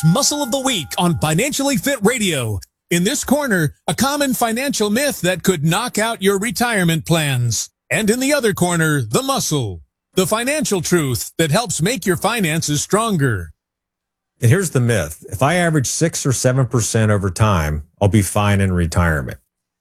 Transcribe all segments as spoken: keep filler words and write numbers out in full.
Muscle of the Week on Financially Fit Radio. In this corner, a common financial myth that could knock out your retirement plans. And in the other corner, the muscle, the financial truth that helps make your finances stronger. And here's the myth. If I average six or seven percent over time, I'll be fine in retirement.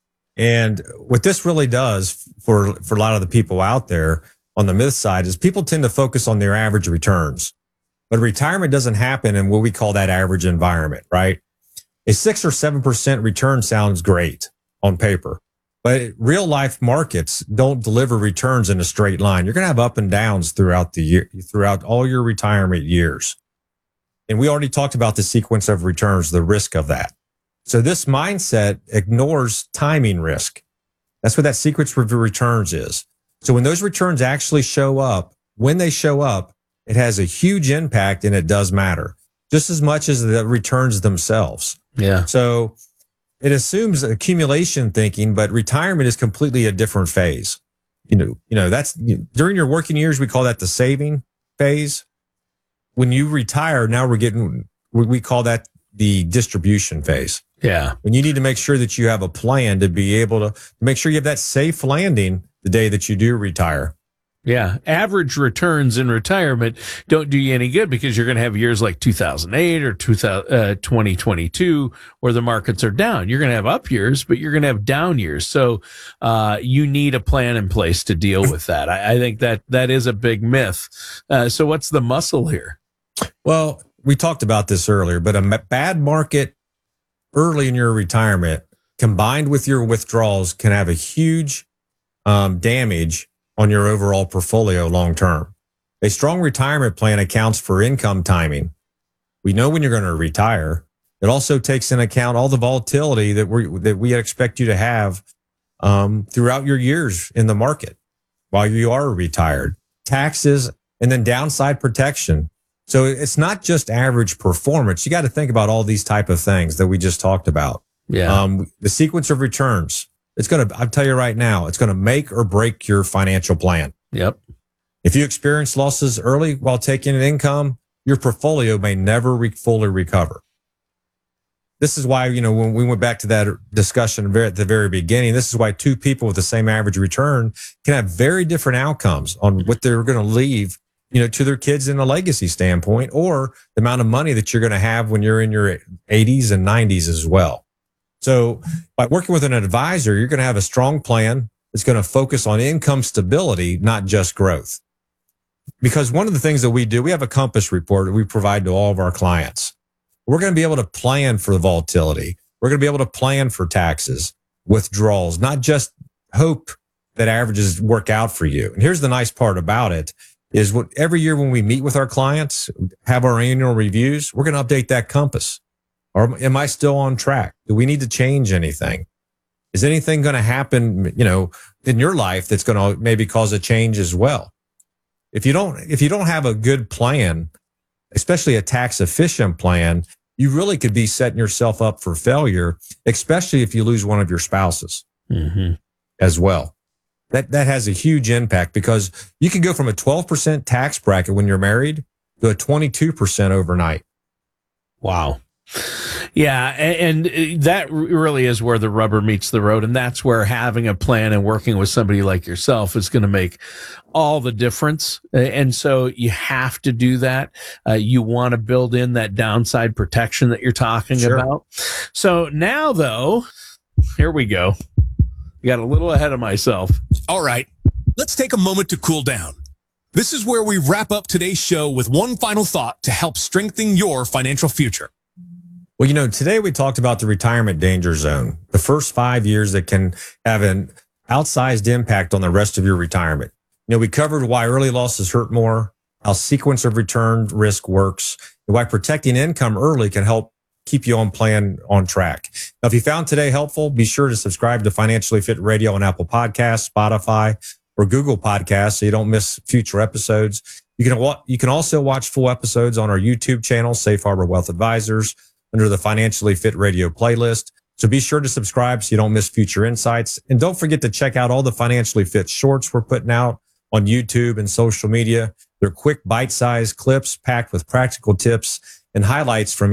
And what this really does for, for a lot of the people out there on the myth side is people tend to focus on their average returns. But retirement doesn't happen in what we call that average environment, right? A six or seven percent return sounds great on paper, but real life markets don't deliver returns in a straight line. You're going to have up and downs throughout the year, throughout all your retirement years. And we already talked about the sequence of returns, the risk of that. So this mindset ignores timing risk. That's what that sequence of returns is. So when those returns actually show up, when they show up, it has a huge impact and it does matter just as much as the returns themselves. Yeah. So it assumes accumulation thinking, but retirement is completely a different phase. You know, you know, that's during your working years, we call that the saving phase. When you retire, now we're getting, we call that the distribution phase. Yeah. When you need to make sure that you have a plan to be able to make sure you have that safe landing the day that you do retire. Yeah. Average returns in retirement don't do you any good because you're going to have years like two thousand eight or twenty twenty-two where the markets are down. You're going to have up years, but you're going to have down years. So uh, you need a plan in place to deal with that. I, I think that that is a big myth. Uh, so what's the muscle here? Well, we talked about this earlier, but a bad market early in your retirement combined with your withdrawals can have a huge um, damage on your overall portfolio long term. A strong retirement plan accounts for income timing. We know when you're going to retire. It also takes into account all the volatility that we that we expect you to have um, throughout your years in the market while you are retired. Taxes and then downside protection. So it's not just average performance. You got to think about all these type of things that we just talked about. Yeah. Um, the sequence of returns. It's going to, I'll tell you right now, it's going to make or break your financial plan. Yep. If you experience losses early while taking an income, your portfolio may never re- fully recover. This is why, you know, when we went back to that discussion at the very beginning, this is why two people with the same average return can have very different outcomes on what they're going to leave, you know, to their kids in a legacy standpoint, or the amount of money that you're going to have when you're in your eighties and nineties as well. So by working with an advisor, you're going to have a strong plan that's going to focus on income stability, not just growth. Because one of the things that we do, we have a Compass report that we provide to all of our clients. We're going to be able to plan for the volatility. We're going to be able to plan for taxes, withdrawals, not just hope that averages work out for you. And here's the nice part about it is what every year when we meet with our clients, have our annual reviews, we're going to update that Compass. Or am I still on track? Do we need to change anything? Is anything going to happen, you know, in your life that's going to maybe cause a change as well? If you don't, if you don't have a good plan, especially a tax efficient plan, you really could be setting yourself up for failure, especially if you lose one of your spouses mm-hmm. as well. That, that has a huge impact because you can go from a twelve percent tax bracket when you're married to a twenty-two percent overnight. Wow. Yeah, and, and that really is where the rubber meets the road, and that's where having a plan and working with somebody like yourself is going to make all the difference. And so you have to do that. Uh, you want to build in that downside protection that you're talking Sure. about. So now, though, here we go. Got a little ahead of myself. All right, let's take a moment to cool down. This is where we wrap up today's show with one final thought to help strengthen your financial future. Well, you know, today we talked about the retirement danger zone, the first five years that can have an outsized impact on the rest of your retirement. You know, we covered why early losses hurt more, how sequence of return risk works, and why protecting income early can help keep you on plan, on track. Now, if you found today helpful, be sure to subscribe to Financially Fit Radio on Apple Podcasts, Spotify, or Google Podcasts so you don't miss future episodes. You can, you can also watch full episodes on our YouTube channel, Safe Harbor Wealth Advisors, under the Financially Fit Radio playlist. So be sure to subscribe so you don't miss future insights. And don't forget to check out all the Financially Fit shorts we're putting out on YouTube and social media. They're quick, bite-sized clips packed with practical tips and highlights from